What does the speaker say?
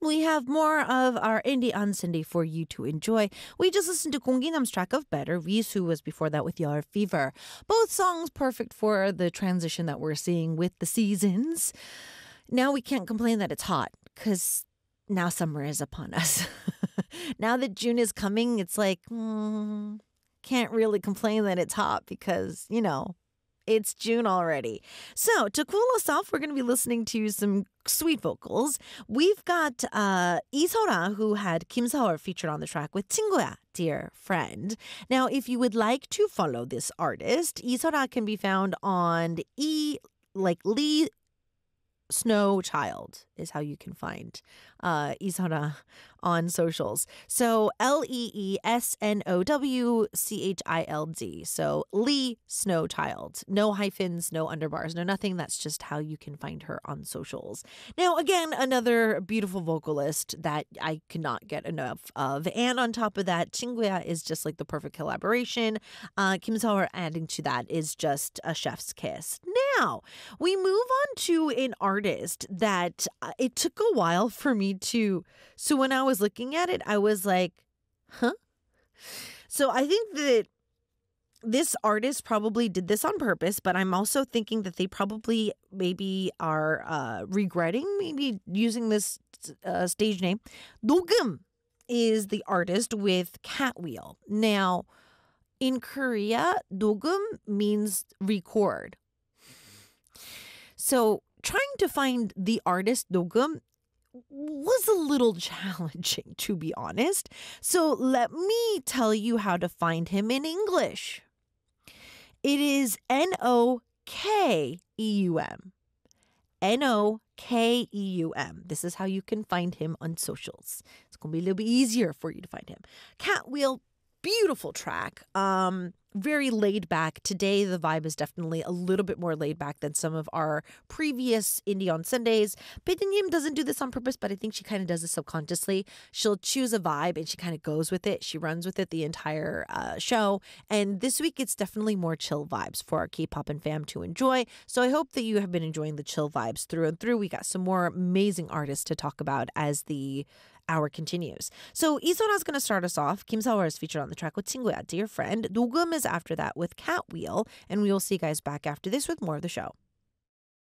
we have more of our Indie on Sunday for you to enjoy. We just listened to Gongginam's track of Better. Risu was before that with Your Fever. Both songs perfect for the transition that we're seeing with the seasons. Now we can't complain that it's hot because now summer is upon us. Now that June is coming, it's like, can't really complain that it's hot because, it's June already. So to cool us off, we're going to be listening to some sweet vocals. We've got Isora, who had Kim Seol featured on the track with 친구야, dear friend. Now, if you would like to follow this artist, Isora can be found on Lee Snow Child is how you can find Isora on socials. So LeeSnowChild. So Lee Snow Child. No hyphens, no underbars, no nothing. That's just how you can find her on socials. Now, again, another beautiful vocalist that I cannot get enough of. And on top of that, 친구야 is just like the perfect collaboration. Kim Seol adding to that is just a chef's kiss. Now, we move on to an artist that it took a while for me to. So when I was looking at it, I was like, huh? So I think that this artist probably did this on purpose, but I'm also thinking that they probably maybe are regretting maybe using this stage name. Dogum is the artist with Catwheel. Now, in Korea, Dogum means record. So trying to find the artist Dogum was a little challenging, to be honest. So let me tell you how to find him in English. It is Nokeum. Nokeum. This is how you can find him on socials. It's going to be a little bit easier for you to find him. Catwheel, beautiful track. Very laid back. Today, the vibe is definitely a little bit more laid back than some of our previous Indie on Sundays. Baedenim doesn't do this on purpose, but I think she kind of does this subconsciously. She'll choose a vibe and she kind of goes with it. She runs with it the entire show. And this week, it's definitely more chill vibes for our K-pop and fam to enjoy. So I hope that you have been enjoying the chill vibes through and through. We got some more amazing artists to talk about as the hour continues. So Isora's going to start us off. Kim Seol is featured on the track with 친구야, dear friend. Dogum is after that with Catwheel. And we will see you guys back after this with more of the show.